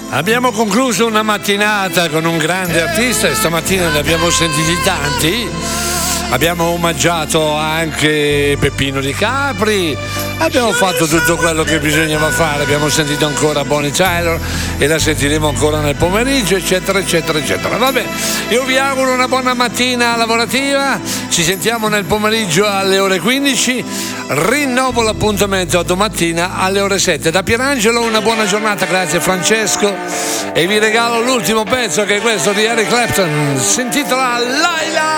Abbiamo concluso una mattinata con un grande artista e stamattina ne abbiamo sentiti tanti. Abbiamo omaggiato anche Peppino Di Capri, abbiamo fatto tutto quello che bisognava fare, abbiamo sentito ancora Bonnie Tyler e la sentiremo ancora nel pomeriggio, eccetera eccetera eccetera. Vabbè, io vi auguro una buona mattina lavorativa, ci sentiamo nel pomeriggio alle ore 15, rinnovo l'appuntamento a domattina alle ore 7. Da Pierangelo una buona giornata, grazie Francesco, e vi regalo l'ultimo pezzo che è questo di Eric Clapton, si intitola Laila.